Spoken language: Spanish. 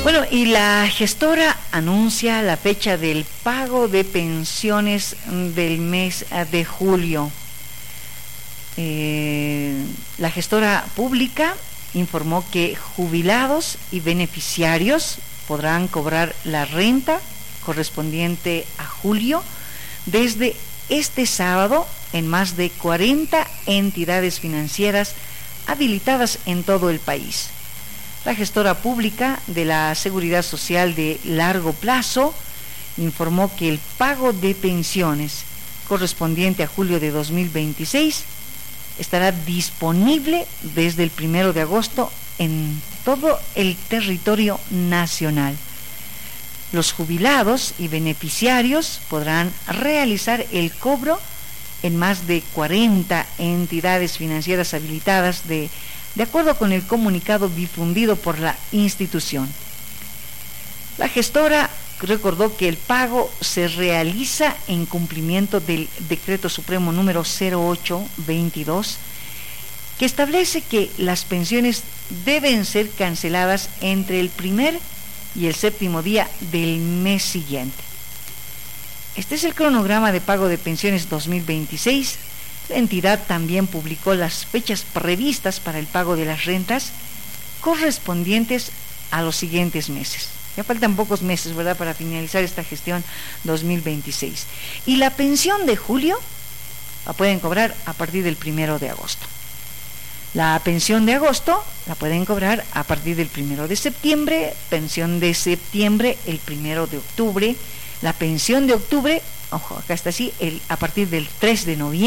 Bueno, y la gestora anuncia la fecha del pago de pensiones del mes de julio. La gestora pública informó que jubilados y beneficiarios podrán cobrar la renta correspondiente a julio desde este sábado en más de 40 entidades financieras habilitadas en todo el país. La gestora pública de la Seguridad Social de largo plazo informó que el pago de pensiones correspondiente a julio de 2026 estará disponible desde el 1 de agosto en todo el territorio nacional. Los jubilados y beneficiarios podrán realizar el cobro en más de 40 entidades financieras habilitadas de acuerdo con el comunicado difundido por la institución. La gestora recordó que el pago se realiza en cumplimiento del Decreto Supremo número 0822, que establece que las pensiones deben ser canceladas entre el primer y el 7º día del mes siguiente. Este es el cronograma de pago de pensiones 2026. La entidad también publicó las fechas previstas para el pago de las rentas correspondientes a los siguientes meses. Ya faltan pocos meses, ¿verdad?, para finalizar esta gestión 2026. Y la pensión de julio la pueden cobrar a partir del 1 de agosto. La pensión de agosto la pueden cobrar a partir del 1 de septiembre, pensión de septiembre el 1 de octubre, la pensión de octubre, ojo, acá está así, a partir del 3 de noviembre,